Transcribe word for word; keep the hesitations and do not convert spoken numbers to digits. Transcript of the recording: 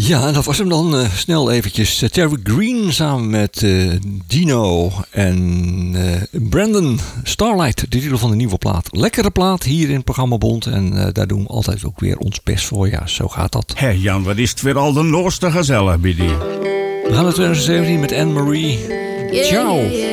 Ja, dat was hem dan. Uh, snel eventjes. Uh, Terry Green samen met uh, Dino en uh, Brandon. Starlight, de titel van de nieuwe plaat. Lekkere plaat hier in het programma Bond. En uh, daar doen we altijd ook weer ons best voor. Ja, zo gaat dat. Hé hey Jan, wat is het weer al de noorste gezellig bij die. We gaan naar twintig zeventien met Anne-Marie. Ciao.